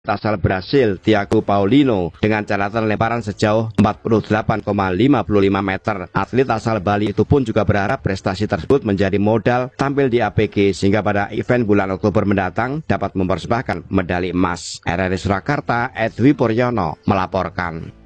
asal Brasil Thiago Paulino dengan catatan lemparan sejauh 48,55 meter. Atlet asal Bali itu pun juga berharap prestasi tersebut menjadi modal tampil di APG sehingga pada event bulan Oktober mendatang dapat mempersembahkan medali emas. RRI Surakarta, Edwi Puryono melaporkan.